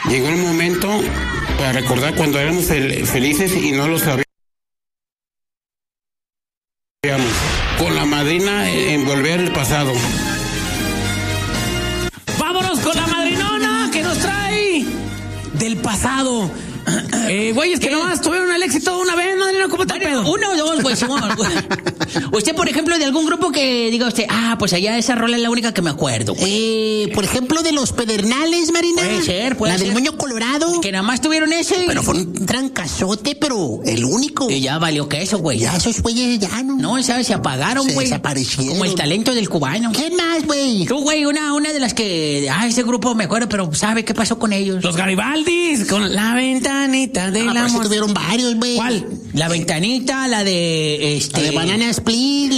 Llegó el momento para recordar cuando éramos felices y no lo sabíamos. Con la madrina en volver el pasado. ¡Vámonos con la madrinona que nos trae del pasado! Güey, es que nomás tuvieron el éxito una vez, madrina, ¿cómo está el pedo? Uno o dos, güey. Usted, por ejemplo, de algún grupo que diga usted, pues allá esa rola es la única que me acuerdo. Por ejemplo, de los Pedernales, Marina. Puede ser. La del Moño Colorado. Que nada más tuvieron ese. Pero fue un trancazote, pero el único. Y ya valió que eso, güey. Ya esos güeyes ya no. No, ¿sabes? Se apagaron, güey. Se desaparecieron. Como el talento del cubano. ¿Qué más, güey? Tú, güey, una de las que... ese grupo me acuerdo, pero ¿sabe qué pasó con ellos? Los Garibaldis, con la ventanita de la... Sí tuvieron varios, güey. ¿Cuál? La ventanita, la de... La de Banana Split,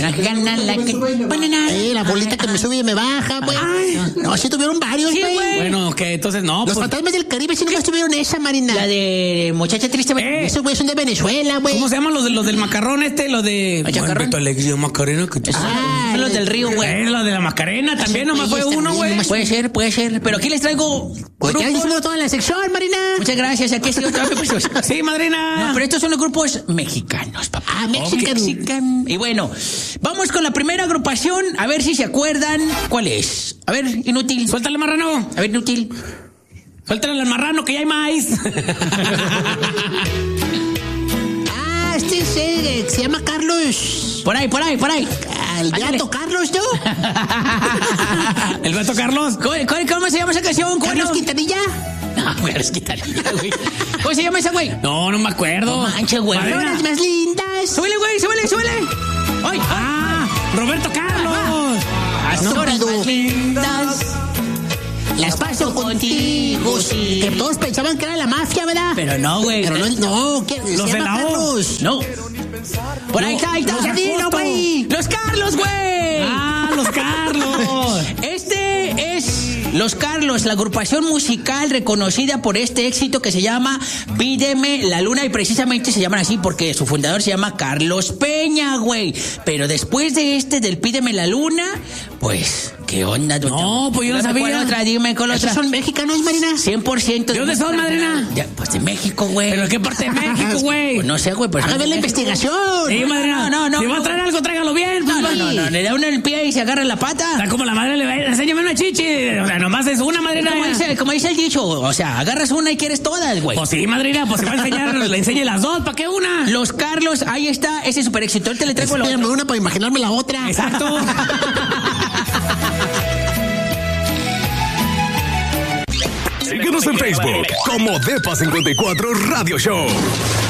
la bolita que me sube y me baja, güey. No, sí tuvieron varios, güey. Sí, bueno, que entonces no. Los Fantasmas del Caribe sí nomás tuvieron esa, Marina. La de Muchacha Triste. Esos güeyes son de Venezuela, güey. ¿Cómo se llaman los del macarrón los de... Macarrón. Macarena. Son los del río, güey. Los de la Macarena también, nomás fue uno, güey. Puede ser. Pero aquí les traigo... Pues ya hicimos toda la sección, Marina. Muchas gracias. Aquí sí otra vez. Sí, madrina. No, pero estos son los grupos mexicanos, papá. Mexican. Y bueno, vamos con la primera agrupación, a ver si se acuerdan cuál es. A ver, Inútil. Suéltale, marrano. A ver, Inútil. Suéltale al marrano que ya hay maíz. Este se llama Carlos. Por ahí. El Beato Carlos, ¿no? ¿El Beato Carlos? ¿Cómo se llama esa canción? ¿Carlos Quintanilla? No, Carlos Quintanilla, güey. ¿Cómo se llama esa, güey? No me acuerdo. No manches, güey. Las más lindas. Súbele, güey, súbele. ¡Ay! Roberto Carlos. Las horas más lindas las paso contigo, sí. Que todos pensaban que era la mafia, ¿verdad? Pero no, güey. Pero no, los de la O. No. Por ahí está. Güey. Los Carlos, güey. Los Carlos. Este es Los Carlos, la agrupación musical reconocida por este éxito que se llama Pídeme la Luna, y precisamente se llaman así porque su fundador se llama Carlos Peña, güey. Pero después de del Pídeme la Luna, pues... ¿Qué onda? No, pues yo no sabía. Dime con otra. ¿Son mexicanos, Marina? 100%. ¿De dónde son, madrina? Pues de México, güey. ¿Pero de qué parte de México, güey? Pues no sé, güey. Pues hágame la investigación. Sí, madrina. No. Si va a traer algo, tráigalo bien. No. Le da uno en el pie y se agarra la pata. Está como la madre le va a enséñame una chichi. O sea, nomás es una, madrina. Como dice el dicho, o sea, agarras una y quieres todas, güey. Pues sí, madrina, pues se va a enseñar, le enseñe las dos. ¿Para qué una? Los Carlos, ahí está, ese super éxito. Ahorita le traigo una para imaginarme la otra. Exacto. Síguenos en Facebook como Depa54 Radio Show.